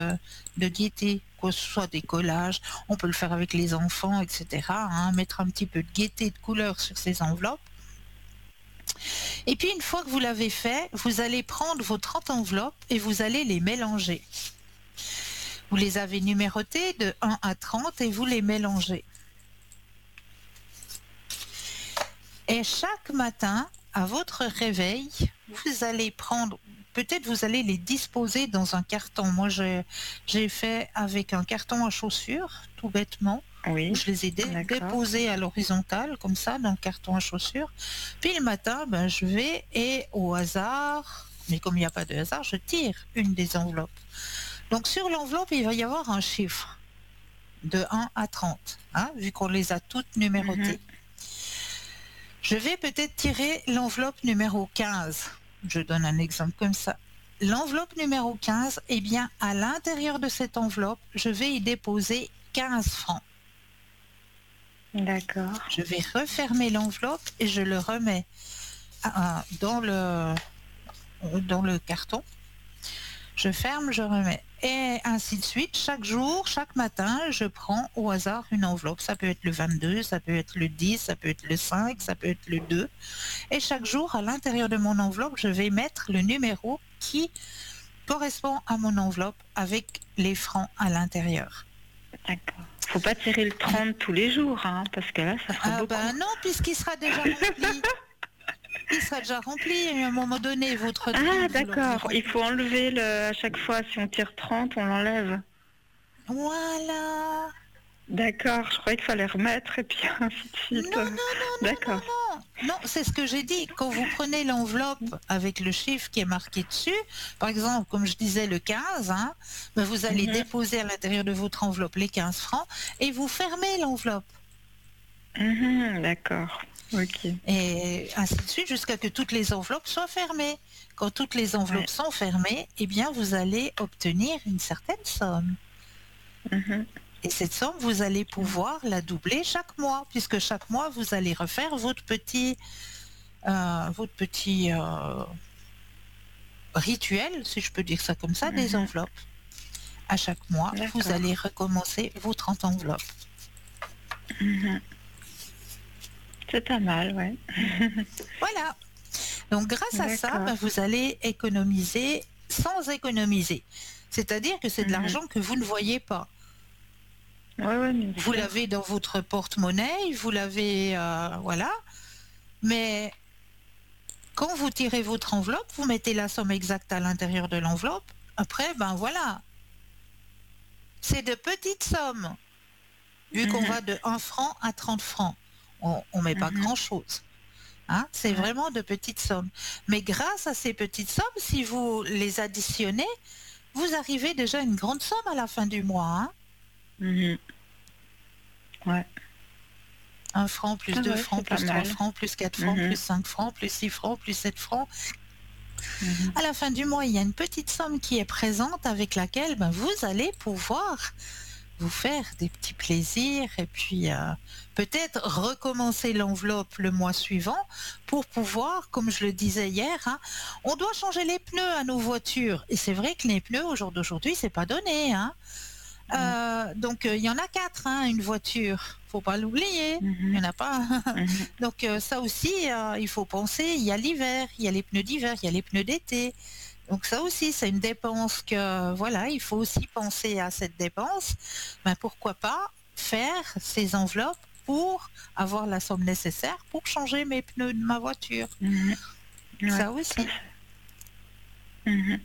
de gaieté, que ce soit des collages, on peut le faire avec les enfants, etc., hein, mettre un petit peu de gaieté, de couleur sur ces enveloppes. Et puis une fois que vous l'avez fait, vous allez prendre vos 30 enveloppes et vous allez les mélanger. Vous les avez numérotées de 1 à 30 et vous les mélangez. Et chaque matin, à votre réveil, vous allez prendre, peut-être vous allez les disposer dans un carton. Moi, j'ai fait avec un carton à chaussures, tout bêtement. Oui, Je les ai d'accord. déposés à l'horizontale, comme ça, dans le carton à chaussures. Puis le matin, ben, je vais et au hasard, mais comme il n'y a pas de hasard, je tire une des enveloppes. Donc sur l'enveloppe, il va y avoir un chiffre de 1 à 30, hein, vu qu'on les a toutes Mhm. numérotées. Je vais peut-être tirer l'enveloppe numéro 15. Je donne un exemple comme ça. L'enveloppe numéro 15, eh bien, à l'intérieur de cette enveloppe, je vais y déposer 15 francs. D'accord. Je vais refermer l'enveloppe et je le remets dans le carton. Je ferme, je remets. Et ainsi de suite, chaque jour, chaque matin, je prends au hasard une enveloppe. Ça peut être le 22, ça peut être le 10, ça peut être le 5, ça peut être le 2. Et chaque jour, à l'intérieur de mon enveloppe, je vais mettre le numéro qui correspond à mon enveloppe avec les francs à l'intérieur. D'accord. Faut pas tirer le 30 tous les jours, hein, parce que là, ça fera Ah beaucoup. ben non, puisqu'il sera déjà rempli. Il sera déjà rempli et à un moment donné, votre Ah, 30, vous l'aurez d'accord. Il rempli. faut enlever à chaque fois, si on tire 30, on l'enlève. Voilà. D'accord, je croyais qu'il fallait remettre et puis ainsi de Non, suite. non, non, non, D'accord. non, non. Non, c'est ce que j'ai dit. Quand vous prenez l'enveloppe avec le chiffre qui est marqué dessus, par exemple, comme je disais, le 15, hein, ben vous allez Mhm. déposer à l'intérieur de votre enveloppe les 15 francs et vous fermez l'enveloppe. Mhm, d'accord. Ok. Et ainsi de suite jusqu'à que toutes les enveloppes soient fermées. Quand toutes les Ouais. enveloppes sont fermées, eh bien, vous allez obtenir une certaine somme. Mhm. Et cette somme, vous allez pouvoir la doubler chaque mois, puisque chaque mois, vous allez refaire votre petit rituel, si je peux dire ça comme ça, des Mhm. enveloppes. À chaque mois, vous D'accord. allez recommencer vos 30 enveloppes. Mhm. C'est pas mal, ouais. Voilà. Donc, grâce à ça, D'accord. ben, vous allez économiser sans économiser. C'est-à-dire que c'est de Mhm. l'argent que vous ne voyez pas. Ouais, ouais, bien Vous sûr. l'avez dans votre porte-monnaie, vous l'avez, voilà. Mais quand vous tirez votre enveloppe, vous mettez la somme exacte à l'intérieur de l'enveloppe. Après, ben voilà, c'est de petites sommes. Vu qu'on Mhm. va de 1 franc à 30 francs, on ne met pas Mhm. grand-chose. Hein, c'est Ouais. vraiment de petites sommes. Mais grâce à ces petites sommes, si vous les additionnez, vous arrivez déjà à une grande somme à la fin du mois. Hein. Mhm. Ouais. 1 franc, plus Ah 2 ouais, c'est francs, pas plus 3 mal. francs, plus 4 francs, plus Mhm. 5 francs, plus 6 francs, plus 7 francs. Mhm. À la fin du mois, il y a une petite somme qui est présente avec laquelle ben, vous allez pouvoir vous faire des petits plaisirs et puis peut-être recommencer l'enveloppe le mois suivant pour pouvoir, comme je le disais hier, hein, on doit changer les pneus à nos voitures. Et c'est vrai que les pneus au jour d'aujourd'hui, c'est pas donné. Hein. Ouais. Donc il y en a quatre, hein, une voiture. Faut pas l'oublier. Il Mhm. y en a pas. Mhm. Donc ça aussi, il faut penser. Il y a l'hiver, il y a les pneus d'hiver, il y a les pneus d'été. Donc ça aussi, c'est une dépense que, voilà, il faut aussi penser à cette dépense. Ben, pourquoi pas faire ces enveloppes pour avoir la somme nécessaire pour changer mes pneus de ma voiture. Mhm. Ouais, Ça tout à aussi. fait. Mhm.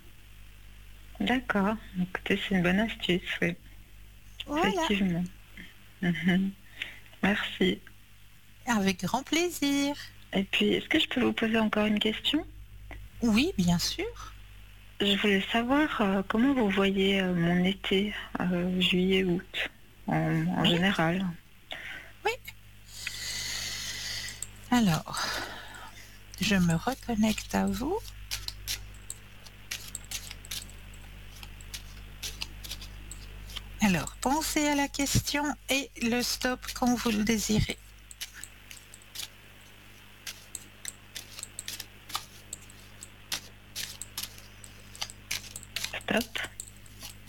D'accord. Écoutez, c'est une bonne astuce, oui. Voilà, Effectivement. Mhm. Merci. avec grand plaisir. Et puis, est-ce que je peux vous poser encore une question? Oui, bien sûr. Je voulais savoir comment vous voyez mon été, juillet, août, en Oui, général. oui. Alors, je me reconnecte à vous. Alors, pensez à la question et le stop quand vous le désirez.